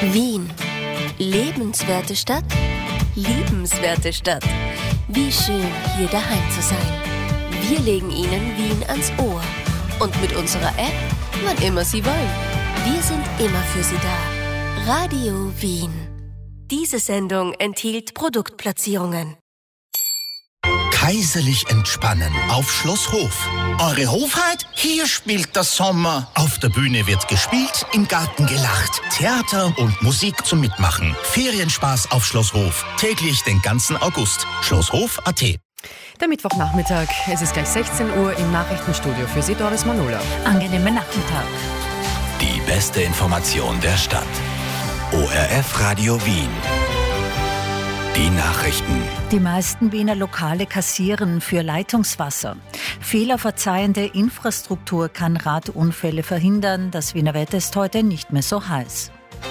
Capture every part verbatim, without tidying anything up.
Wien. Lebenswerte Stadt, liebenswerte Stadt. Wie schön, hier daheim zu sein. Wir legen Ihnen Wien ans Ohr. Und mit unserer App, wann immer Sie wollen. Wir sind immer für Sie da. Radio Wien. Diese Sendung enthielt Produktplatzierungen. Kaiserlich entspannen auf Schloss Hof. Eure Hofheit? Hier spielt der Sommer. Auf der Bühne wird gespielt, im Garten gelacht. Theater und Musik zum Mitmachen. Ferienspaß auf Schloss Hof. Täglich den ganzen August. Schlosshof punkt at. Der Mittwochnachmittag. Es ist gleich sechzehn Uhr im Nachrichtenstudio. Für Sie Doris Manola. Angenehmen Nachmittag. Die beste Information der Stadt. O R F Radio Wien. Die Nachrichten. Die meisten Wiener Lokale kassieren für Leitungswasser. Fehlerverzeihende Infrastruktur kann Radunfälle verhindern. Das Wiener Wetter ist heute nicht mehr so heiß.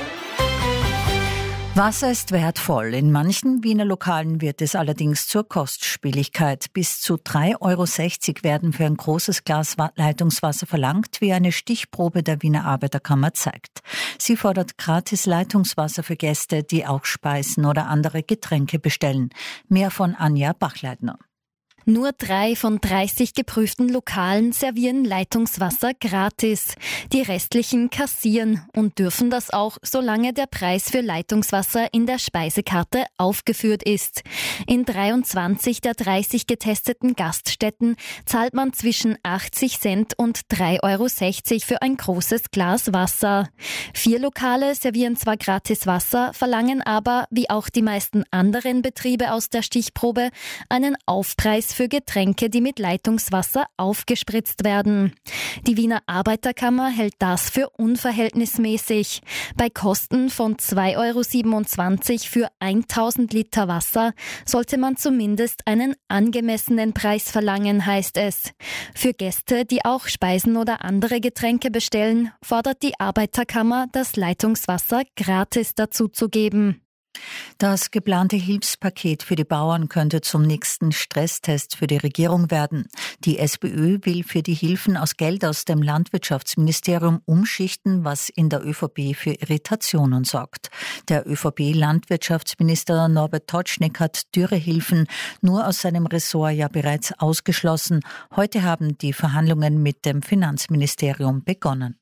Wasser ist wertvoll. In manchen Wiener Lokalen wird es allerdings zur Kostspieligkeit. Bis zu drei Euro sechzig werden für ein großes Glas Leitungswasser verlangt, wie eine Stichprobe der Wiener Arbeiterkammer zeigt. Sie fordert gratis Leitungswasser für Gäste, die auch Speisen oder andere Getränke bestellen. Mehr von Anja Bachleitner. Nur drei von dreißig geprüften Lokalen servieren Leitungswasser gratis. Die restlichen kassieren und dürfen das auch, solange der Preis für Leitungswasser in der Speisekarte aufgeführt ist. In dreiundzwanzig der dreißig getesteten Gaststätten zahlt man zwischen achtzig Cent und drei Euro sechzig für ein großes Glas Wasser. Vier Lokale servieren zwar gratis Wasser, verlangen aber, wie auch die meisten anderen Betriebe aus der Stichprobe, einen Aufpreis für Getränke, die mit Leitungswasser aufgespritzt werden. Die Wiener Arbeiterkammer hält das für unverhältnismäßig. Bei Kosten von zwei Euro siebenundzwanzig für tausend Liter Wasser sollte man zumindest einen angemessenen Preis verlangen, heißt es. Für Gäste, die auch Speisen oder andere Getränke bestellen, fordert die Arbeiterkammer, das Leitungswasser gratis dazuzugeben. Das geplante Hilfspaket für die Bauern könnte zum nächsten Stresstest für die Regierung werden. Die SPÖ will für die Hilfen aus Geld aus dem Landwirtschaftsministerium umschichten, was in der ÖVP für Irritationen sorgt. Der ÖVP-Landwirtschaftsminister Norbert Totschnig hat Dürrehilfen nur aus seinem Ressort ja bereits ausgeschlossen. Heute haben die Verhandlungen mit dem Finanzministerium begonnen.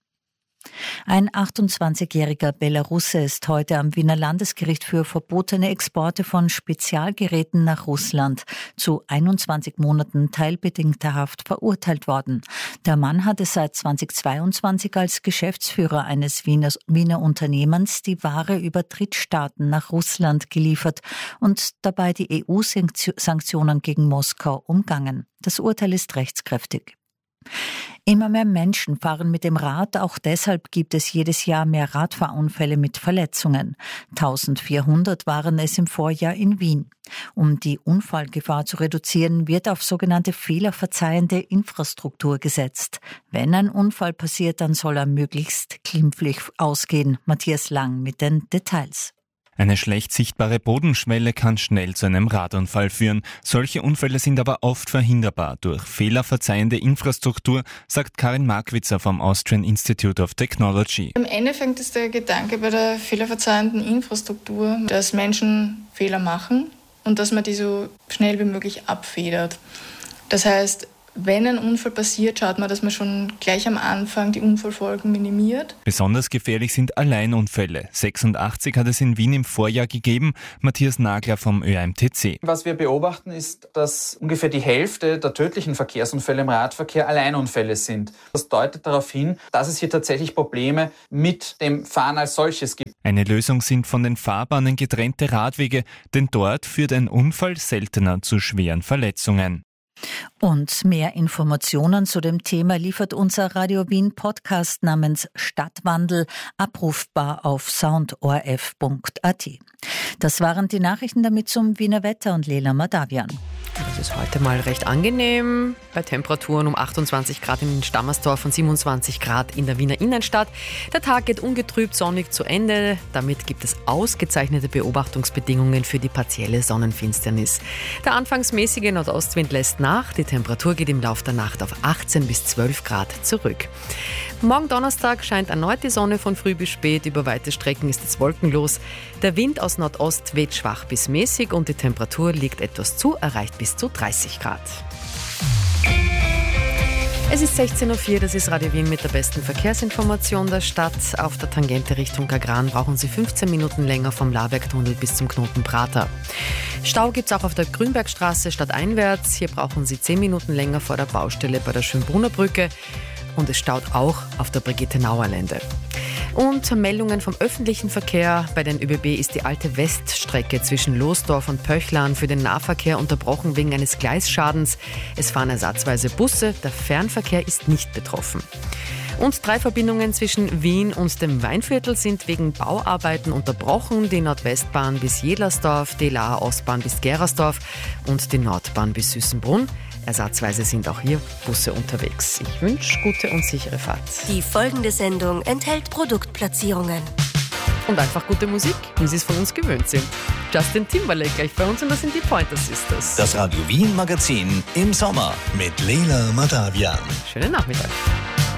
Ein achtundzwanzigjähriger Belarusse ist heute am Wiener Landesgericht für verbotene Exporte von Spezialgeräten nach Russland zu einundzwanzig Monaten teilbedingter Haft verurteilt worden. Der Mann hatte seit zweitausendzweiundzwanzig als Geschäftsführer eines Wiener, Wiener Unternehmens die Ware über Drittstaaten nach Russland geliefert und dabei die E U-Sanktionen gegen Moskau umgangen. Das Urteil ist rechtskräftig. Immer mehr Menschen fahren mit dem Rad, auch deshalb gibt es jedes Jahr mehr Radfahrunfälle mit Verletzungen. eintausendvierhundert waren es im Vorjahr in Wien. Um die Unfallgefahr zu reduzieren, wird auf sogenannte fehlerverzeihende Infrastruktur gesetzt. Wenn ein Unfall passiert, dann soll er möglichst glimpflich ausgehen. Matthias Lang mit den Details. Eine schlecht sichtbare Bodenschwelle kann schnell zu einem Radunfall führen. Solche Unfälle sind aber oft verhinderbar durch fehlerverzeihende Infrastruktur, sagt Karin Markwitzer vom Austrian Institute of Technology. Im Endeffekt ist der Gedanke bei der fehlerverzeihenden Infrastruktur, dass Menschen Fehler machen und dass man die so schnell wie möglich abfedert. Das heißt, wenn ein Unfall passiert, schaut man, dass man schon gleich am Anfang die Unfallfolgen minimiert. Besonders gefährlich sind Alleinunfälle. sechsundachtzig hat es in Wien im Vorjahr gegeben. Matthias Nagler vom Ö M T C. Was wir beobachten, ist, dass ungefähr die Hälfte der tödlichen Verkehrsunfälle im Radverkehr Alleinunfälle sind. Das deutet darauf hin, dass es hier tatsächlich Probleme mit dem Fahren als solches gibt. Eine Lösung sind von den Fahrbahnen getrennte Radwege, denn dort führt ein Unfall seltener zu schweren Verletzungen. Und mehr Informationen zu dem Thema liefert unser Radio Wien Podcast namens Stadtwandel, abrufbar auf soundorf punkt at. Das waren die Nachrichten damit zum Wiener Wetter und Lela Madavian. Es ist heute mal recht angenehm, bei Temperaturen um achtundzwanzig Grad in Stammersdorf und siebenundzwanzig Grad in der Wiener Innenstadt. Der Tag geht ungetrübt sonnig zu Ende. Damit gibt es ausgezeichnete Beobachtungsbedingungen für die partielle Sonnenfinsternis. Der anfangs mäßige Nordostwind lässt nach. nach. Die Temperatur geht im Laufe der Nacht auf achtzehn bis zwölf Grad zurück. Morgen Donnerstag scheint erneut die Sonne von früh bis spät. Über weite Strecken ist es wolkenlos. Der Wind aus Nordost weht schwach bis mäßig und die Temperatur liegt etwas zu, erreicht bis zu dreißig Grad. Es ist sechzehn Uhr vier, das ist Radio Wien mit der besten Verkehrsinformation der Stadt. Auf der Tangente Richtung Kagran brauchen Sie fünfzehn Minuten länger vom Labergtunnel bis zum Knoten Prater. Stau gibt es auch auf der Grünbergstraße stadteinwärts. Hier brauchen Sie zehn Minuten länger vor der Baustelle bei der Schönbrunner Brücke. Und es staut auch auf der Brigitte-Nauer-Lände. Und Meldungen vom öffentlichen Verkehr. Bei den ÖBB ist die alte Weststrecke zwischen Losdorf und Pöchlan für den Nahverkehr unterbrochen wegen eines Gleisschadens. Es fahren ersatzweise Busse. Der Fernverkehr ist nicht betroffen. Und drei Verbindungen zwischen Wien und dem Weinviertel sind wegen Bauarbeiten unterbrochen. Die Nordwestbahn bis Jedlersdorf, die Laaer Ostbahn bis Gerersdorf und die Nordbahn bis Süßenbrunn. Ersatzweise sind auch hier Busse unterwegs. Ich wünsche gute und sichere Fahrt. Die folgende Sendung enthält Produktplatzierungen. Und einfach gute Musik, wie Sie es von uns gewöhnt sind. Justin Timberlake gleich bei uns und das sind die Pointer Sisters. Das Radio Wien Magazin im Sommer mit Leila Madavian. Schönen Nachmittag.